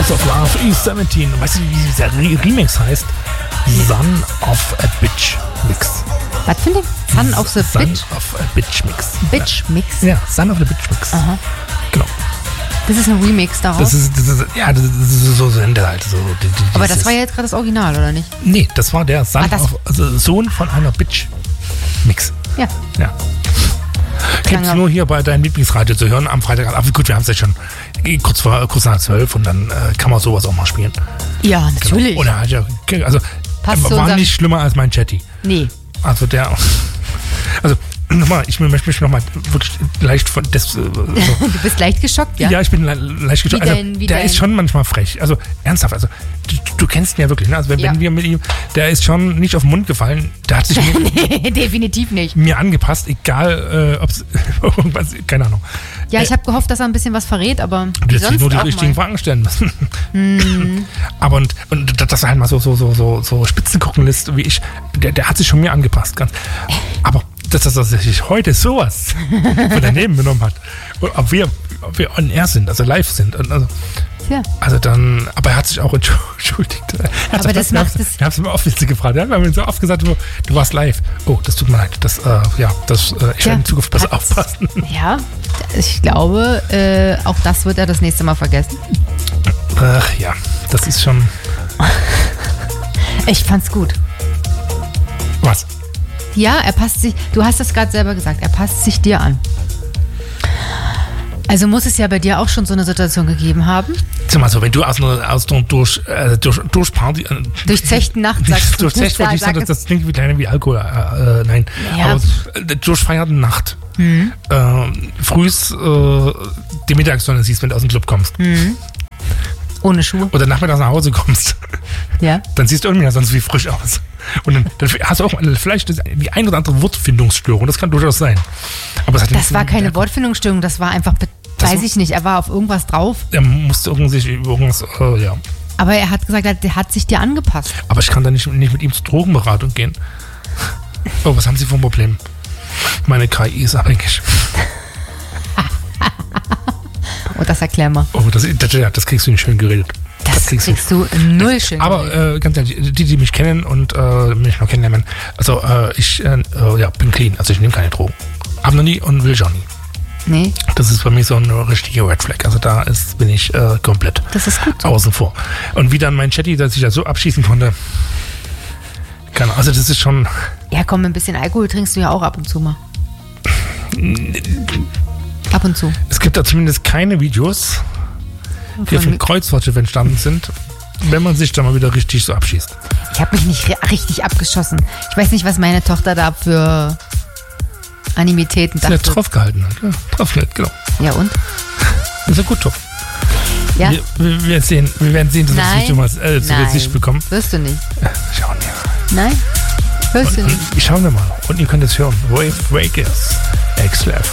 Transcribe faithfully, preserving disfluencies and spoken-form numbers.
Songs of Love E siebzehn. Weißt du, wie dieser Re- Remix heißt? Son of a Bitch Mix. Was für ein Ding? Son of the Son Bitch? of a Bitch Mix. Bitch Mix? Ja, Son of the Bitch Mix. Aha. Genau. Das ist ein Remix daraus? Das ist, das ist, ja, das ist so Sender halt. So, die, die, Aber das war ja jetzt gerade das Original, oder nicht? Nee, das war der Son Ah, das- of, also Sohn von einer Bitch Mix. Ja. Ja. Gibt's Lange- nur hier bei deinem Lieblingsradio zu hören am Freitag. Aber gut, wir haben es ja schon kurz vor kurz nach zwölf und dann äh, kann man sowas auch mal spielen. Ja, natürlich. Oder halt ja, also Passt zu war unserem- nicht schlimmer als mein Chatty. Nee. Also der, also nochmal, ich möchte mich nochmal wirklich leicht von das. Äh, so. Du bist leicht geschockt, ja? Ja, ich bin le leicht geschockt. Wie Also, dein- wie der dein- ist schon manchmal frech. Also ernsthaft, also du, du kennst ihn ja wirklich. Ne? Also wenn, Ja. wenn wir mit ihm, der ist schon nicht auf den Mund gefallen. Der hat sich mir, Nee, definitiv nicht. mir angepasst, egal äh, ob es irgendwas, keine Ahnung. Ja, ich habe gehofft, dass er ein bisschen was verrät, aber Du sonst hättest nur die auch richtigen mal. Fragen stellen müssen. Mhm. Aber und, und dass er halt mal so, so, so, so, so Spitzen gucken lässt, wie ich, der, der hat sich schon mir angepasst. Ganz. Aber dass er sich heute sowas von daneben genommen hat, und ob wir, ob wir on air sind, also live sind. Und also, Ja. also dann, aber er hat sich auch entschuldigt. Er hat Aber das wir macht haben- es- Wir haben es immer oft jetzt gefragt. Ja? Wir haben ihn so oft gesagt, du, du warst live. Oh, das tut mir leid. Das, äh, ja, das, äh, ich Ja, werde in Zukunft besser hat's- aufpassen. Ja, ich glaube, äh, auch das wird er das nächste Mal vergessen. Ach ja, das ist schon. Ich fand's gut. Was? Ja, er passt sich, du hast das gerade selber gesagt, er passt sich dir an. Also muss es ja bei dir auch schon so eine Situation gegeben haben. Sag mal so, wenn du aus einer, aus einer durch, äh, durch, durch Party. Äh, Durchzechten Nacht, sagst du. Durchzecht, wollte ich Sag- sagen, das, das klingt wie kleiner wie Alkohol. Äh, äh, nein. Ja. Aber äh, durchfeierte Nacht. Mhm. Äh, frühs äh, die Mittagssonne siehst, wenn du aus dem Club kommst. Mhm. Ohne Schuhe. Oder nachmittags nach Hause kommst. Ja. Dann siehst du irgendwie ja sonst wie frisch aus. Und dann, dann hast du auch vielleicht das- die ein oder andere Wortfindungsstörung. Das kann durchaus sein. Aber es hat Das nichts war mit- keine Wortfindungsstörung, das war einfach, be- Das weiß war- ich nicht, er war auf irgendwas drauf. Er musste irgendwie sich über irgendwas, äh, ja. Aber er hat gesagt, er hat sich dir angepasst. Aber ich kann da nicht, nicht mit ihm zur Drogenberatung gehen. Oh, was haben Sie für ein Problem? Meine K I ist abhängig. Oh, das erklär mal. Oh, das, das, ja, das kriegst du nicht schön geredet. Das kriegst du null schön. Aber äh, ganz ehrlich, die, die mich kennen und äh, mich noch kennenlernen, also äh, ich äh, äh, ja, bin clean, also ich nehme keine Drogen. Hab noch nie und will schon nie. Nee, Das ist bei mir so eine richtige Red Flag. Also da ist, bin ich äh, komplett das ist gut so. außen vor. Und wie dann mein Chatty, dass ich da so abschießen konnte, keine Ahnung, also das ist schon, Ja, komm, ein bisschen Alkohol trinkst du ja auch ab und zu mal. Ab und zu. es gibt da zumindest keine Videos, die auf Von- dem Kreuzfahrtschiff entstanden sind, wenn man sich da mal wieder richtig so abschießt. Ich habe mich nicht ri- richtig abgeschossen. Ich weiß nicht, was meine Tochter da für Animitäten Sehr dachte. drauf gehalten hat. Ja, drauf gehalten, genau. Ja, und? Das ist ja gut, drauf. Ja? Wir, wir, werden sehen, wir werden sehen, dass wir das Nein. Video mal äh, zu Nein. Gesicht bekommen. Wirst du nicht. Schauen wir. Nein? Hörst du Und, nicht. und, schauen wir mal. Und ihr könnt es hören. Wave Breakers. X-Left.